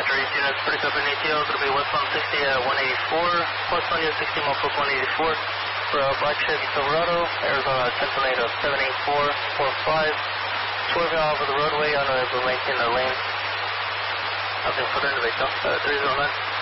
Metro East units, pretty good in ATO, going to be westbound 60 at 184, plus 1 at 60 mile plus 184. For Black Chevy Silverado, Arizona 10 tornado 78445. Swerving off of the roadway, unable to maintain the lane. Nothing further into the 309.